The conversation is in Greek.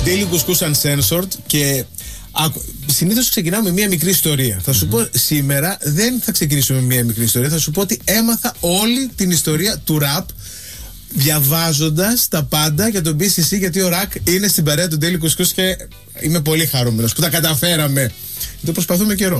Daily Couscous Uncensored και συνήθως ξεκινάμε με μία μικρή ιστορία. Θα σου πω σήμερα δεν θα ξεκινήσουμε με μία μικρή ιστορία. Θα σου πω ότι έμαθα όλη την ιστορία του ραπ διαβάζοντας τα πάντα για τον BCC, γιατί ο Ρακ είναι στην παρέα του Daily Couscous και είμαι πολύ χαρούμενος που τα καταφέραμε. Το προσπαθούμε καιρό.